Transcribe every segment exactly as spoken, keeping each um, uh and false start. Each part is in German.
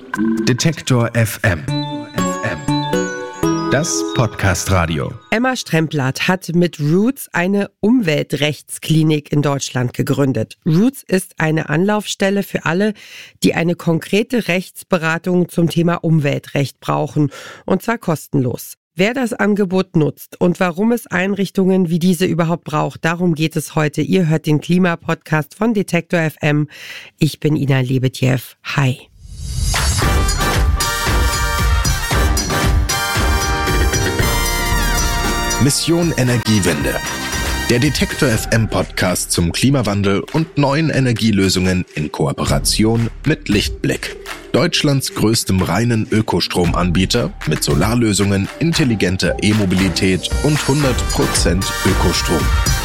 Detektor F M. Das Podcast-Radio. Emma Stremplat hat mit Roots eine Umweltrechtsklinik in Deutschland gegründet. Roots ist eine Anlaufstelle für alle, die eine konkrete Rechtsberatung zum Thema Umweltrecht brauchen, und zwar kostenlos. Wer das Angebot nutzt und warum es Einrichtungen wie diese überhaupt braucht, darum geht es heute. Ihr hört den Klimapodcast von Detektor F M. Ich bin Ina Lebetjew. Hi. Mission Energiewende. Der Detektor F M Podcast zum Klimawandel und neuen Energielösungen in Kooperation mit Lichtblick. Deutschlands größtem reinen Ökostromanbieter mit Solarlösungen, intelligenter E-Mobilität und hundert Prozent Ökostrom.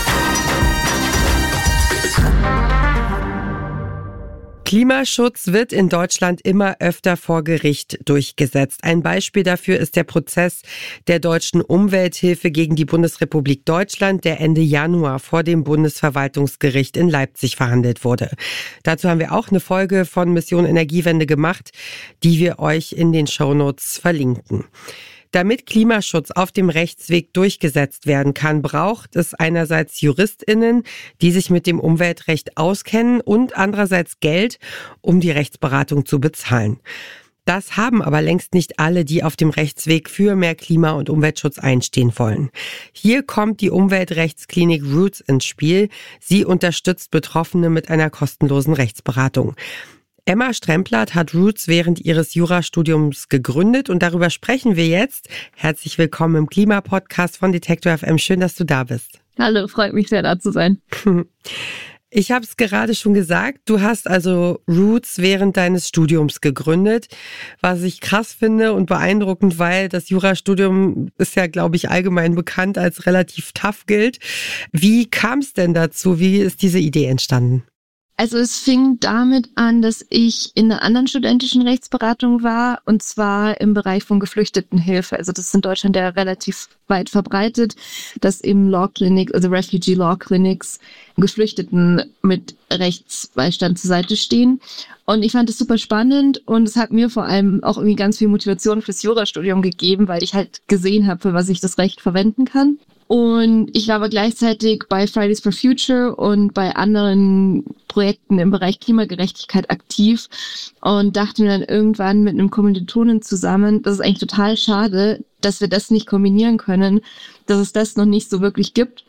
Klimaschutz wird in Deutschland immer öfter vor Gericht durchgesetzt. Ein Beispiel dafür ist der Prozess der Deutschen Umwelthilfe gegen die Bundesrepublik Deutschland, der Ende Januar vor dem Bundesverwaltungsgericht in Leipzig verhandelt wurde. Dazu haben wir auch eine Folge von Mission Energiewende gemacht, die wir euch in den Shownotes verlinken. Damit Klimaschutz auf dem Rechtsweg durchgesetzt werden kann, braucht es einerseits JuristInnen, die sich mit dem Umweltrecht auskennen, und andererseits Geld, um die Rechtsberatung zu bezahlen. Das haben aber längst nicht alle, die auf dem Rechtsweg für mehr Klima- und Umweltschutz einstehen wollen. Hier kommt die Umweltrechtsklinik Roots ins Spiel. Sie unterstützt Betroffene mit einer kostenlosen Rechtsberatung. Emma Stremplat hat Roots während ihres Jurastudiums gegründet und darüber sprechen wir jetzt. Herzlich willkommen im Klimapodcast von Detektor F M. Schön, dass du da bist. Hallo, freut mich sehr, da zu sein. Ich habe es gerade schon gesagt, du hast also Roots während deines Studiums gegründet, was ich krass finde und beeindruckend, weil das Jurastudium ist ja, glaube ich, allgemein bekannt als relativ tough gilt. Wie kam es denn dazu? Wie ist diese Idee entstanden? Also es fing damit an, dass ich in einer anderen studentischen Rechtsberatung war, und zwar im Bereich von Geflüchtetenhilfe. Also das ist in Deutschland ja relativ weit verbreitet, dass eben Law Clinics, also Refugee Law Clinics, Geflüchteten mit Rechtsbeistand zur Seite stehen. Und ich fand das super spannend, und es hat mir vor allem auch irgendwie ganz viel Motivation fürs Jurastudium gegeben, weil ich halt gesehen habe, für was ich das Recht verwenden kann. Und ich war aber gleichzeitig bei Fridays for Future und bei anderen Projekten im Bereich Klimagerechtigkeit aktiv und dachte mir dann irgendwann mit einem Kommilitonen zusammen, das ist eigentlich total schade, dass wir das nicht kombinieren können, dass es das noch nicht so wirklich gibt.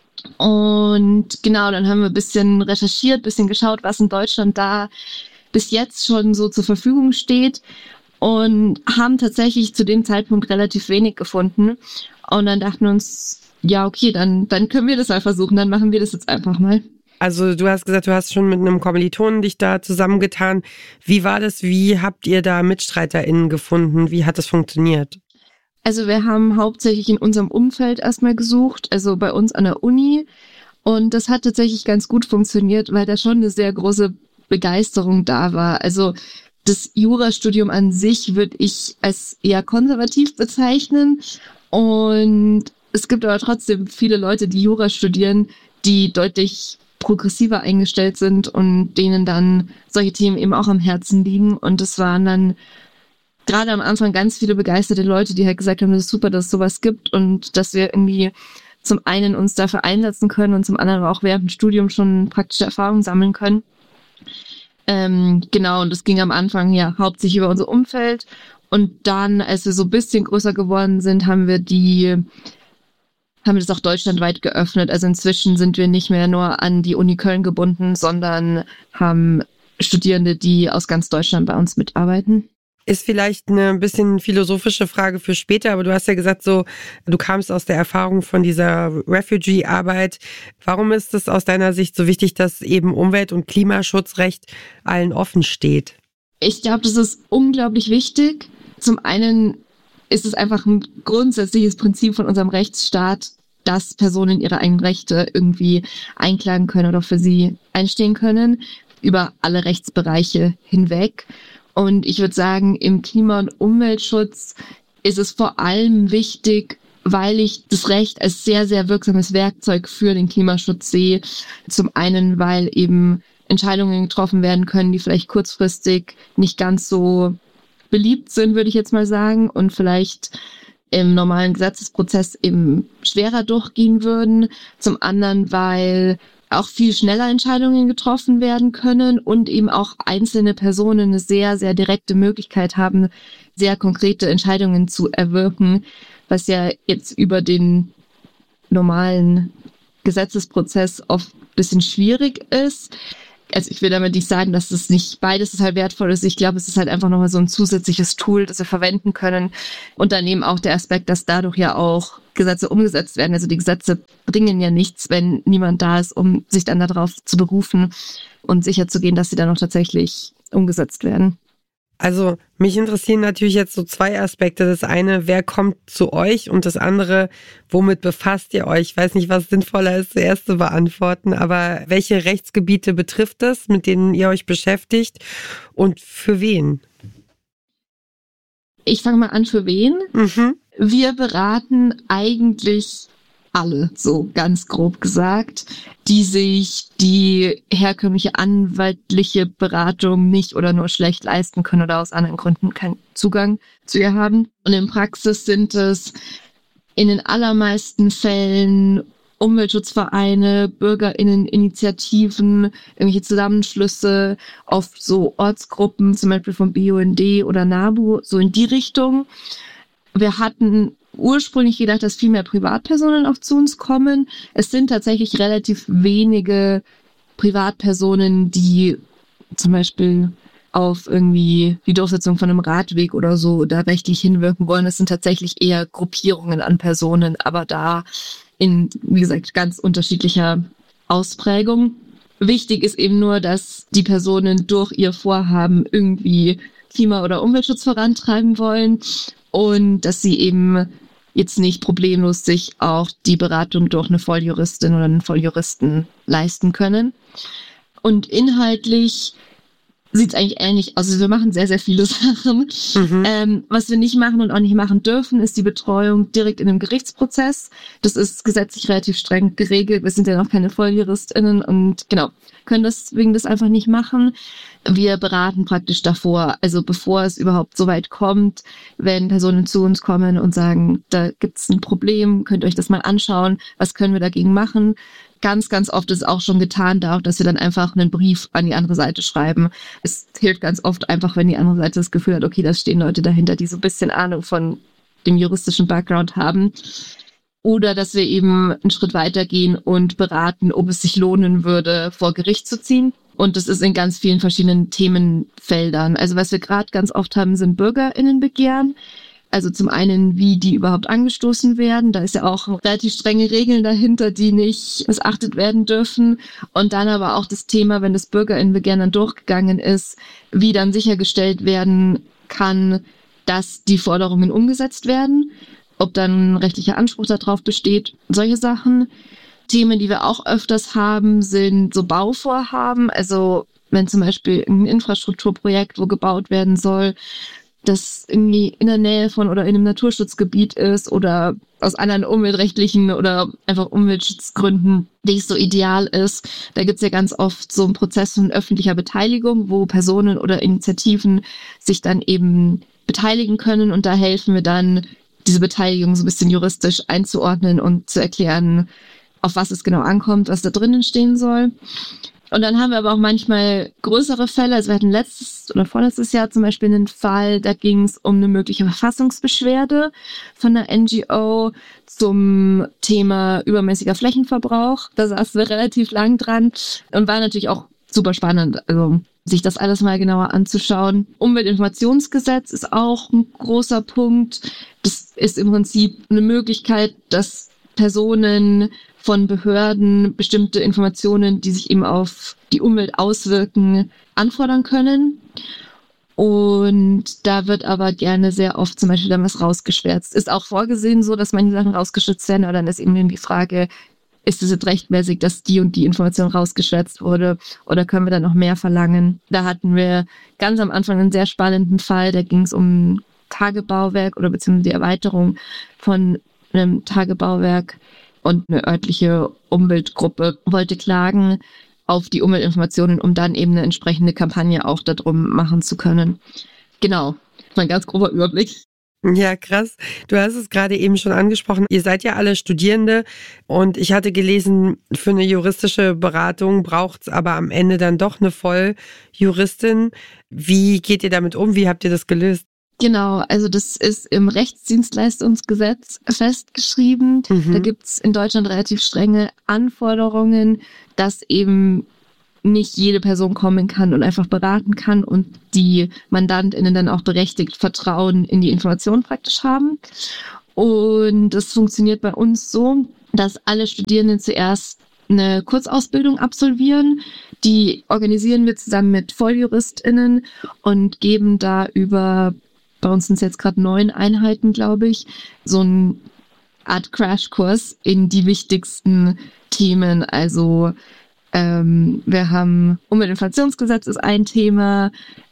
Und genau, dann haben wir ein bisschen recherchiert, ein bisschen geschaut, was in Deutschland da bis jetzt schon so zur Verfügung steht, und haben tatsächlich zu dem Zeitpunkt relativ wenig gefunden. Und dann dachten wir uns, ja, okay, dann, dann können wir das mal versuchen, dann machen wir das jetzt einfach mal. Also du hast gesagt, du hast schon mit einem Kommilitonen dich da zusammengetan. Wie war das? Wie habt ihr da MitstreiterInnen gefunden? Wie hat das funktioniert? Also wir haben hauptsächlich in unserem Umfeld erstmal gesucht, also bei uns an der Uni. Und das hat tatsächlich ganz gut funktioniert, weil da schon eine sehr große Begeisterung da war. Also das Jurastudium an sich würde ich als eher konservativ bezeichnen. Und es gibt aber trotzdem viele Leute, die Jura studieren, die deutlich progressiver eingestellt sind und denen dann solche Themen eben auch am Herzen liegen. Und es waren dann gerade am Anfang ganz viele begeisterte Leute, die halt gesagt haben, das ist super, dass es sowas gibt und dass wir irgendwie zum einen uns dafür einsetzen können und zum anderen auch während dem Studium schon praktische Erfahrungen sammeln können. Ähm, genau, und das ging am Anfang ja hauptsächlich über unser Umfeld. Und dann, als wir so ein bisschen größer geworden sind, haben wir die, haben wir das auch deutschlandweit geöffnet. Also inzwischen sind wir nicht mehr nur an die Uni Köln gebunden, sondern haben Studierende, die aus ganz Deutschland bei uns mitarbeiten. Ist vielleicht eine bisschen philosophische Frage für später, aber du hast ja gesagt, so, du kamst aus der Erfahrung von dieser Refugee-Arbeit. Warum ist es aus deiner Sicht so wichtig, dass eben Umwelt- und Klimaschutzrecht allen offen steht? Ich glaube, das ist unglaublich wichtig. Zum einen ist es einfach ein grundsätzliches Prinzip von unserem Rechtsstaat, dass Personen ihre eigenen Rechte irgendwie einklagen können oder für sie einstehen können, über alle Rechtsbereiche hinweg. Und ich würde sagen, im Klima- und Umweltschutz ist es vor allem wichtig, weil ich das Recht als sehr, sehr wirksames Werkzeug für den Klimaschutz sehe. Zum einen, weil eben Entscheidungen getroffen werden können, die vielleicht kurzfristig nicht ganz so beliebt sind, würde ich jetzt mal sagen, und vielleicht im normalen Gesetzesprozess eben schwerer durchgehen würden. Zum anderen, weil auch viel schneller Entscheidungen getroffen werden können und eben auch einzelne Personen eine sehr, sehr direkte Möglichkeit haben, sehr konkrete Entscheidungen zu erwirken, was ja jetzt über den normalen Gesetzesprozess oft ein bisschen schwierig ist. Also ich will damit nicht sagen, dass es nicht beides halt wertvoll ist. Ich glaube, es ist halt einfach nochmal so ein zusätzliches Tool, das wir verwenden können. Und dann eben auch der Aspekt, dass dadurch ja auch Gesetze umgesetzt werden. Also die Gesetze bringen ja nichts, wenn niemand da ist, um sich dann darauf zu berufen und sicherzugehen, dass sie dann auch tatsächlich umgesetzt werden. Also mich interessieren natürlich jetzt so zwei Aspekte. Das eine, wer kommt zu euch, und das andere, womit befasst ihr euch? Ich weiß nicht, was sinnvoller ist, zuerst zu beantworten, aber welche Rechtsgebiete betrifft das, mit denen ihr euch beschäftigt, und für wen? Ich fange mal an, für wen? Mhm. Wir beraten eigentlich alle, so ganz grob gesagt, die sich die herkömmliche anwaltliche Beratung nicht oder nur schlecht leisten können oder aus anderen Gründen keinen Zugang zu ihr haben. Und in Praxis sind es in den allermeisten Fällen Umweltschutzvereine, BürgerInneninitiativen, irgendwelche Zusammenschlüsse, oft so Ortsgruppen, zum Beispiel vom B U N D oder NABU, so in die Richtung. Wir hatten ursprünglich gedacht, dass viel mehr Privatpersonen auch zu uns kommen. Es sind tatsächlich relativ wenige Privatpersonen, die zum Beispiel auf irgendwie die Durchsetzung von einem Radweg oder so da rechtlich hinwirken wollen. Es sind tatsächlich eher Gruppierungen an Personen, aber da in, wie gesagt, ganz unterschiedlicher Ausprägung. Wichtig ist eben nur, dass die Personen durch ihr Vorhaben irgendwie Klima- oder Umweltschutz vorantreiben wollen und dass sie eben jetzt nicht problemlos sich auch die Beratung durch eine Volljuristin oder einen Volljuristen leisten können. Und inhaltlich sieht es eigentlich ähnlich aus. Also wir machen sehr, sehr viele Sachen. Mhm. Ähm, was wir nicht machen und auch nicht machen dürfen, ist die Betreuung direkt in einem Gerichtsprozess. Das ist gesetzlich relativ streng geregelt. Wir sind ja noch keine VolljuristInnen und genau, können deswegen das einfach nicht machen. Wir beraten praktisch davor, also bevor es überhaupt so weit kommt, wenn Personen zu uns kommen und sagen, da gibt es ein Problem, könnt ihr euch das mal anschauen, was können wir dagegen machen. Ganz, ganz oft ist auch schon getan, dadurch, dass wir dann einfach einen Brief an die andere Seite schreiben. Es hilft ganz oft einfach, wenn die andere Seite das Gefühl hat, okay, da stehen Leute dahinter, die so ein bisschen Ahnung von dem juristischen Background haben. Oder dass wir eben einen Schritt weitergehen und beraten, ob es sich lohnen würde, vor Gericht zu ziehen. Und das ist in ganz vielen verschiedenen Themenfeldern. Also was wir gerade ganz oft haben, sind BürgerInnenbegehren. Also zum einen, wie die überhaupt angestoßen werden. Da ist ja auch relativ strenge Regeln dahinter, die nicht missachtet werden dürfen. Und dann aber auch das Thema, wenn das BürgerInnenbegehren dann durchgegangen ist, wie dann sichergestellt werden kann, dass die Forderungen umgesetzt werden. Ob dann ein rechtlicher Anspruch darauf besteht, solche Sachen. Themen, die wir auch öfters haben, sind so Bauvorhaben. Also wenn zum Beispiel ein Infrastrukturprojekt, wo gebaut werden soll, das irgendwie in der Nähe von oder in einem Naturschutzgebiet ist oder aus anderen umweltrechtlichen oder einfach Umweltschutzgründen nicht so ideal ist. Da gibt's ja ganz oft so einen Prozess von öffentlicher Beteiligung, wo Personen oder Initiativen sich dann eben beteiligen können und da helfen wir dann, diese Beteiligung so ein bisschen juristisch einzuordnen und zu erklären, auf was es genau ankommt, was da drinnen stehen soll. Und dann haben wir aber auch manchmal größere Fälle. Also wir hatten letztes oder vorletztes Jahr zum Beispiel einen Fall, da ging es um eine mögliche Verfassungsbeschwerde von einer N G O zum Thema übermäßiger Flächenverbrauch. Da saßen wir relativ lang dran und war natürlich auch super spannend, also sich das alles mal genauer anzuschauen. Umweltinformationsgesetz ist auch ein großer Punkt. Das ist im Prinzip eine Möglichkeit, dass Personen von Behörden bestimmte Informationen, die sich eben auf die Umwelt auswirken, anfordern können. Und da wird aber gerne sehr oft zum Beispiel dann was rausgeschwärzt. Ist auch vorgesehen so, dass manche Sachen rausgeschützt werden, aber dann ist eben die Frage, ist es jetzt rechtmäßig, dass die und die Information rausgeschwärzt wurde oder können wir da noch mehr verlangen? Da hatten wir ganz am Anfang einen sehr spannenden Fall, da ging es um ein Tagebauwerk oder beziehungsweise die Erweiterung von einem Tagebauwerk und eine örtliche Umweltgruppe wollte klagen auf die Umweltinformationen, um dann eben eine entsprechende Kampagne auch darum machen zu können. Genau. Mein ganz grober Überblick. Ja, krass. Du hast es gerade eben schon angesprochen. Ihr seid ja alle Studierende und ich hatte gelesen, für eine juristische Beratung braucht es aber am Ende dann doch eine Volljuristin. Wie geht ihr damit um? Wie habt ihr das gelöst? Genau, also das ist im Rechtsdienstleistungsgesetz festgeschrieben. Mhm. Da gibt's in Deutschland relativ strenge Anforderungen, dass eben nicht jede Person kommen kann und einfach beraten kann und die MandantInnen dann auch berechtigt Vertrauen in die Informationen praktisch haben. Und das funktioniert bei uns so, dass alle Studierenden zuerst eine Kurzausbildung absolvieren. Die organisieren wir zusammen mit VolljuristInnen und geben da über, bei uns sind es jetzt gerade neun Einheiten, glaube ich, so eine Art Crashkurs in die wichtigsten Themen, also Ähm, wir haben Umweltinformationsgesetz ist ein Thema,